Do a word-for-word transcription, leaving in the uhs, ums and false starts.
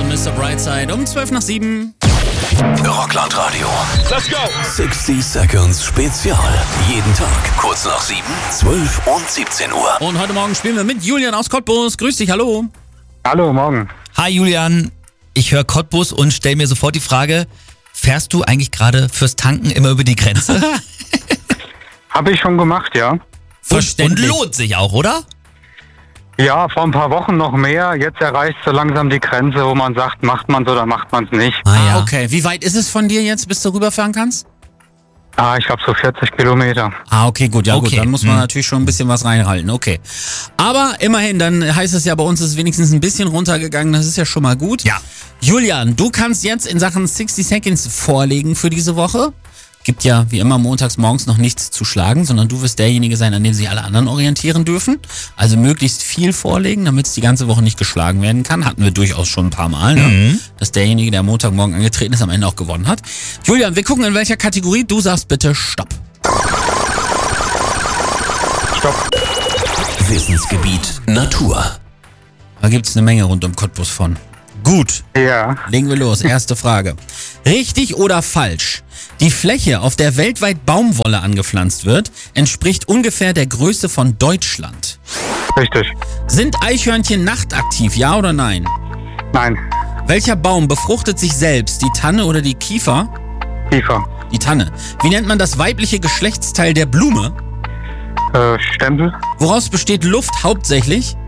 und Mister Brightside um zwölf nach sieben. Rockland Radio. Let's go! sechzig Seconds Spezial. Jeden Tag kurz nach sieben, zwölf und siebzehn Uhr. Und heute Morgen spielen wir mit Julian aus Cottbus. Grüß dich, hallo. Hallo, morgen. Hi Julian, ich höre Cottbus und stell mir sofort die Frage, fährst du eigentlich gerade fürs Tanken immer über die Grenze? Habe ich schon gemacht, ja. Und, und Verständlich. lohnt sich auch, oder? Ja, vor ein paar Wochen noch mehr. Jetzt erreicht so langsam die Grenze, wo man sagt, macht man es oder macht man es nicht. Ah, okay. Wie weit ist es von dir jetzt, bis du rüberfahren kannst? Ah, ich glaube so vierzig Kilometer. Ah, okay, gut. Ja, Okay. gut. Dann muss man Hm. natürlich schon ein bisschen was reinhalten. Okay. Aber immerhin, dann heißt es ja, bei uns ist es wenigstens ein bisschen runtergegangen. Das ist ja schon mal gut. Ja. Julian, du kannst jetzt in Sachen sechzig Seconds vorlegen für diese Woche. Gibt ja wie immer montags morgens noch nichts zu schlagen, sondern du wirst derjenige sein, an dem sich alle anderen orientieren dürfen. Also möglichst viel vorlegen, damit es die ganze Woche nicht geschlagen werden kann. Hatten wir durchaus schon ein paar Mal, ne? Mhm. Dass derjenige, der am Montagmorgen angetreten ist, am Ende auch gewonnen hat. Julian, wir gucken in welcher Kategorie. Du sagst bitte Stopp. Stopp. Wissensgebiet Natur. Da gibt's eine Menge rund um Cottbus von. Gut. Ja, Legen wir los. Erste Frage. Richtig oder falsch? Die Fläche, auf der weltweit Baumwolle angepflanzt wird, entspricht ungefähr der Größe von Deutschland. richtig. Sind Eichhörnchen nachtaktiv, ja oder nein? Nein, Welcher Baum befruchtet sich selbst, die Tanne oder die Kiefer? tiefer. Die Tanne. Wie nennt man das weibliche Geschlechtsteil der Blume? Äh, Stempel. Woraus besteht Luft hauptsächlich?